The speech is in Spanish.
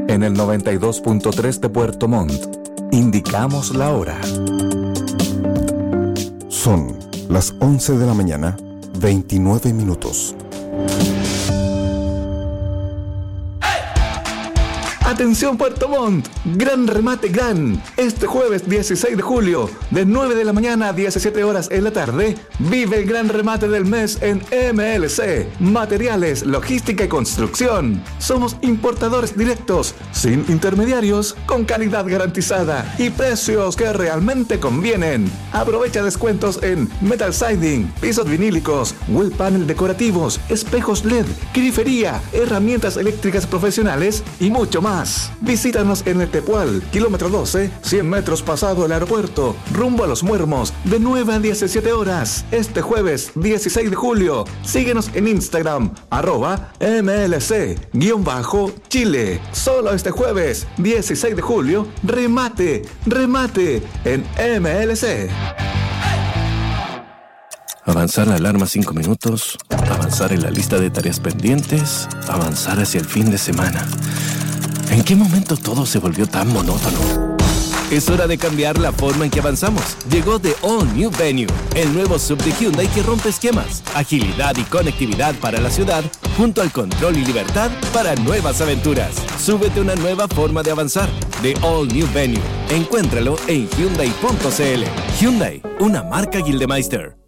En el 92.3 de Puerto Montt, indicamos la hora. Son las 11 de la mañana, 29 minutos. Atención Puerto Montt, gran remate gran. Este jueves 16 de julio, de 9 de la mañana a 17 horas en la tarde, vive el gran remate del mes en MLC, Materiales, Logística y Construcción. Somos importadores directos, sin intermediarios, con calidad garantizada y precios que realmente convienen. Aprovecha descuentos en metal siding, pisos vinílicos, wall panel decorativos, espejos LED, grifería, herramientas eléctricas profesionales y mucho más. Visítanos en el Tepual, kilómetro 12, 100 metros pasado el aeropuerto, rumbo a Los Muermos, de 9 a 17 horas, este jueves 16 de julio. Síguenos en Instagram, @MLC_Chile. Solo este jueves 16 de julio, remate en MLC. Avanzar la alarma 5 minutos, avanzar en la lista de tareas pendientes, avanzar hacia el fin de semana. ¿En qué momento todo se volvió tan monótono? Es hora de cambiar la forma en que avanzamos. Llegó The All New Venue, el nuevo SUV de Hyundai que rompe esquemas, agilidad y conectividad para la ciudad, junto al control y libertad para nuevas aventuras. Súbete a una nueva forma de avanzar. The All New Venue. Encuéntralo en Hyundai.cl. Hyundai, una marca Gildemeister.